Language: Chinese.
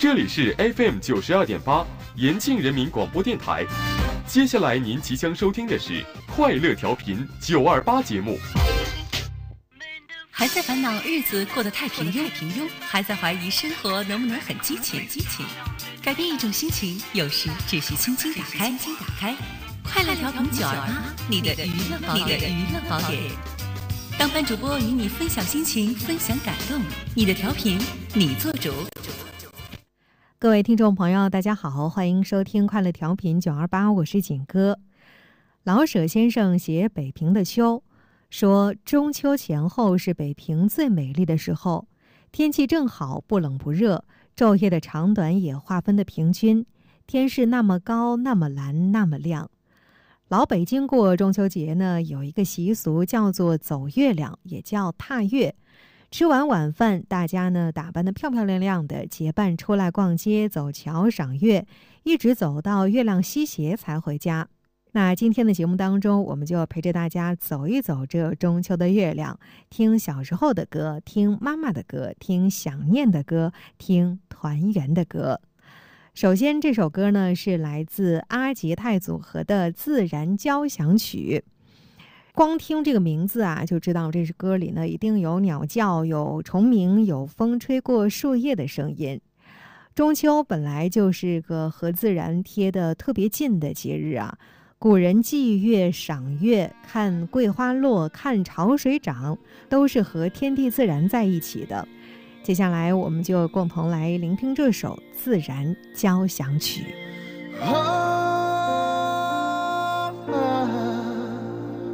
这里是 FM92.8 延庆人民广播电台。接下来您即将收听的是快乐调频928节目。 还在烦恼日子过得太平庸，还在怀疑生活能不能很激情。改变一种心情，有时只需轻轻打开。快乐调频928，你的娱乐宝典。当班主播与你分享心情，分享感动，你的调频你做主。 各位听众朋友大家好，欢迎收听快乐调频928，我是景哥。老舍先生写北平的秋，说中秋前后是北平最美丽的时候，天气正好，不冷不热，昼夜的长短也划分的平均，天是那么高，那么蓝，那么亮。老北京过中秋节呢，有一个习俗叫做走月亮，也叫踏月。吃完晚饭，大家呢打扮得漂漂亮亮的，结伴出来逛街、走桥、赏月，一直走到月亮西斜才回家。那今天的节目当中，我们就陪着大家走一走这中秋的月亮，听小时候的歌，听妈妈的歌，听想念的歌，听团圆的歌。首先这首歌呢是来自阿杰泰组合的《自然交响曲》。光听这个名字啊，就知道这首歌里呢一定有鸟叫，有虫鸣，有风吹过树叶的声音。中秋本来就是个和自然贴得特别近的节日啊，古人祭月、赏月、看桂花落、看潮水涨，都是和天地自然在一起的。接下来我们就共同来聆听这首《自然交响曲》。